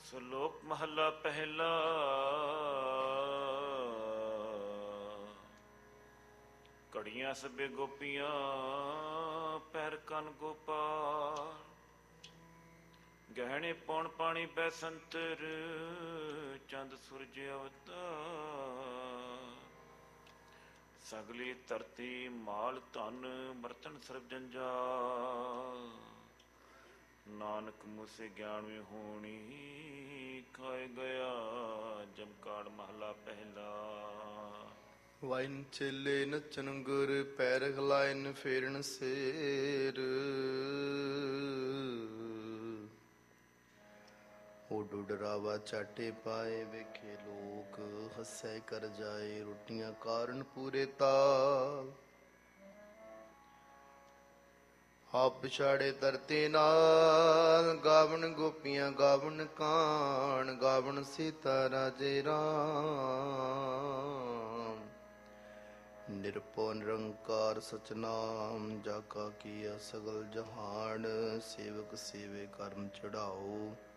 ਸ਼ਲੋਕ ਮਹੱਲਾ ਪਹਿਲਾ। ਘੜੀਆਂ ਸਭੇ ਗੋਪੀਆਂ ਪੈਰ ਕੰਨ ਗੋਪਾਲ, ਗਹਿਣੇ ਪੌਣ ਪਾਣੀ ਬੈਸੰਤਰ ਚੰਦ ਸੂਰਜ ਅਵਤਾਰ। ਸਗਲੀ ਧਰਤੀ ਮਾਲ ਧਨ ਬਰਤਨ ਸਰਬ ਜੰਜਾਲ, ਨਾਨਕ ਮੁਸੇ ਗਿਆਨ ਵੀ ਹੋਣੀ ਖਾਏ ਗਿਆ ਜਮਕਾੜ ਮਹਲਾ ਪਹਿਲਾ। ਵਾਇਨ ਚੇਲੇ ਨੱਚਨ ਗੁਰ ਪੈਰ ਹਿਲਾਇਨ ਫੇਰਨ ਸੇਰ, ਉੱਡ ਉੱਡ ਰਾਵਾ ਚਾਟੇ ਪਾਏ ਵੇਖੇ ਲੋਕ ਹੱਸੈ ਕਰ ਜਾਏ ਰੋਟੀਆਂ ਕਾਰਨ ਪੂਰੇ ਤਾਲ। ਆਪ ਪਛਾੜੇ ਧਰਤੀ ਨਾਲ ਗਾਵਣ ਗੋਪੀਆਂ ਗਾਵਣ ਕਾਣ, ਗਾਵਣ ਸੀਤਾ ਰਾਜੇ ਰਾਮ। ਨਿਰਭਉ ਨਿਰੰਕਾਰ ਸਚਨਾਮ, ਜਾ ਕਾ ਕੀਆ ਸਗਲ ਜਹਾਨ। ਸੇਵਕ ਸੇਵੇ ਕਰਮ ਚੜਾਓ,